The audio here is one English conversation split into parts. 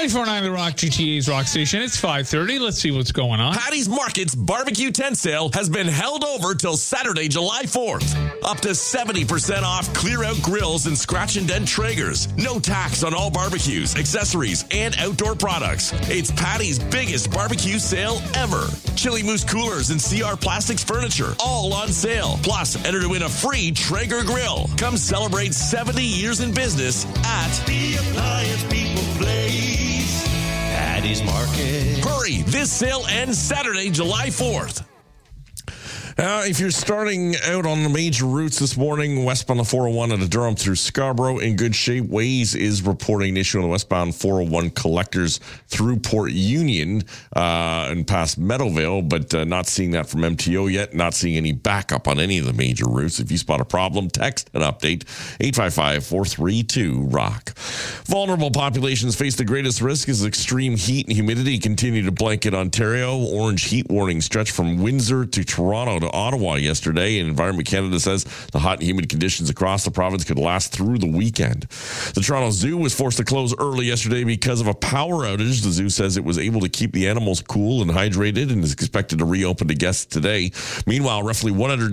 94.9 The Rock, GTA's Rock Station. It's 5:30. Let's see what's going on. Patty's Market's barbecue tent sale has been held over till Saturday, July 4th. Up to 70% off clear-out grills and scratch and dent Traegers. No tax on all barbecues, accessories, and outdoor products. It's Patty's biggest barbecue sale ever. Chili Moose coolers and CR Plastics furniture, all on sale. Plus, enter to win a free Traeger grill. Come celebrate 70 years in business at The Appliance People Place, Patty's Market. Hurry! This sale ends Saturday, July 4th. If you're starting out on the major routes this morning, westbound the 401 out of Durham through Scarborough, in good shape. Waze is reporting an issue on the westbound 401 collectors through Port Union and past Meadowvale, but not seeing that from MTO yet. Not seeing any backup on any of the major routes. If you spot a problem, text an update, 855-432-ROCK. Vulnerable populations face the greatest risk as extreme heat and humidity continue to blanket Ontario. Orange heat warning stretched from Windsor to Toronto to Ottawa yesterday, and Environment Canada says the hot and humid conditions across the province could last through the weekend. The Toronto Zoo was forced to close early yesterday because of a power outage. The zoo says it was able to keep the animals cool and hydrated and is expected to reopen to guests today. Meanwhile, roughly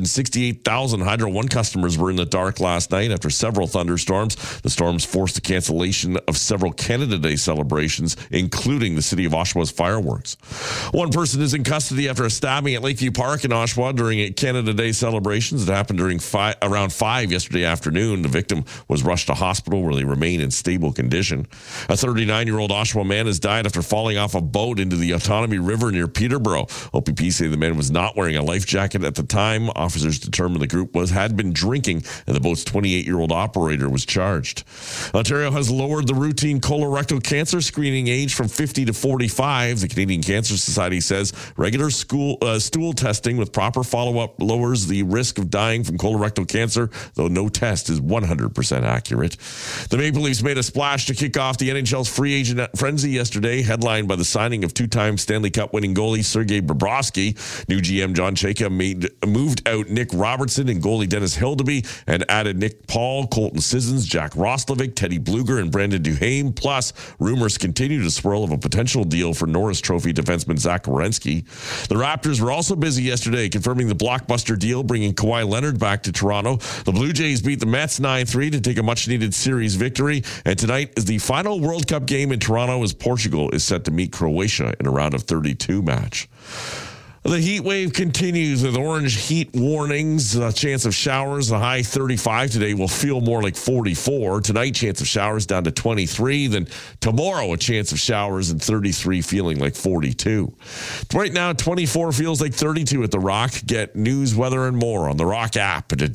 168,000 Hydro One customers were in the dark last night after several thunderstorms. The storms forced the cancellation of several Canada Day celebrations, including the city of Oshawa's fireworks. One person is in custody after a stabbing at Lakeview Park in Oshawa during Canada Day celebrations. It happened during around 5 yesterday afternoon. The victim was rushed to hospital where they remain in stable condition. A 39-year-old Oshawa man has died after falling off a boat into the Autonomy River near Peterborough. OPP say the man was not wearing a life jacket at the time. Officers determined the group had been drinking, and the boat's 28-year-old operator was charged. Ontario has lowered the routine colorectal cancer screening age from 50 to 45. The Canadian Cancer Society says regular stool testing with proper follow-up lowers the risk of dying from colorectal cancer, though no test is 100% accurate. The Maple Leafs made a splash to kick off the NHL's free agent frenzy yesterday, headlined by the signing of two-time Stanley Cup winning goalie Sergei Bobrovsky. New GM John Chayka moved out Nick Robertson and goalie Dennis Hildeby and added Nick Paul, Colton Sissons, Jack Roslovic, Teddy Bluger, and Brandon Duhaime. Plus, rumors continue to swirl of a potential deal for Norris Trophy defenseman Zach Werenski. The Raptors were also busy yesterday, confirming the blockbuster deal, bringing Kawhi Leonard back to Toronto. The Blue Jays beat the Mets 9-3 to take a much-needed series victory. And tonight is the final World Cup game in Toronto as Portugal is set to meet Croatia in a round of 32 match. The heat wave continues with orange heat warnings, a chance of showers, a high 35 today will feel more like 44. Tonight, chance of showers down to 23. Then tomorrow, a chance of showers and 33 feeling like 42. Right now, 24 feels like 32 at The Rock. Get news, weather, and more on The Rock app and at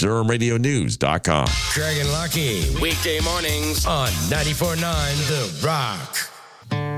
DurhamRadioNews.com. Craig and Lucky, weekday mornings on 94.9 The Rock.